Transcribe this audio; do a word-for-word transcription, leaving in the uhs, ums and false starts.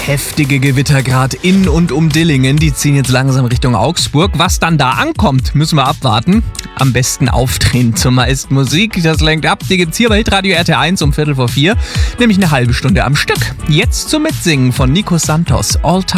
Heftige Gewitter gerade in und um Dillingen, die ziehen jetzt langsam Richtung Augsburg. Was dann da ankommt, müssen wir abwarten. Am besten aufdrehen zur meisten Musik, das lenkt ab. Die gibt's hier bei Hitradio R T eins um Viertel vor vier, nämlich eine halbe Stunde am Stück. Jetzt zum Mitsingen von Nico Santos, All Time.